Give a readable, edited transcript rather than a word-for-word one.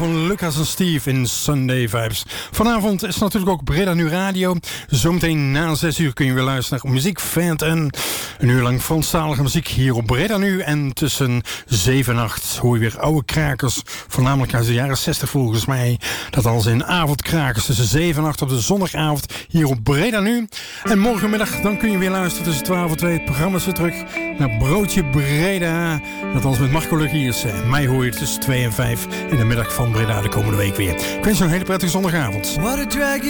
van Lucas en Steve in Sunday Vibes. Vanavond is natuurlijk ook Breda Nu Radio. Zometeen na 6 uur kun je weer luisteren naar Muziek Vent en een uur lang Franstalige muziek hier op Breda Nu. En tussen 7 en 8 hoor je weer oude krakers, voornamelijk uit de jaren 60 volgens mij. Dat als in avondkrakers tussen 7 en 8 op de zondagavond hier op Breda Nu. En morgenmiddag dan kun je weer luisteren tussen 12 en 2. Het programma is weer terug naar Broodje Breda. Dat als met Marco Legiers. Mij hoor je tussen 2 en 5 in de middag van Breda de komende week weer. Ik wens je een hele prettige zondagavond. What a drag